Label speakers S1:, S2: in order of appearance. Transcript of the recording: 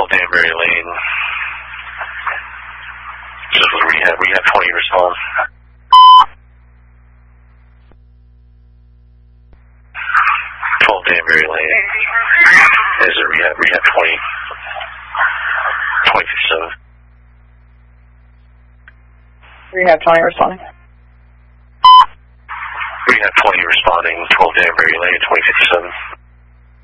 S1: 12 Danbury Lane. This is rehab 20 respond. 12 Danbury Lane. Is it rehab 20? 2057.
S2: Rehab 20 responding.
S1: Rehab 20 responding, 12 Danbury Lane, 2057.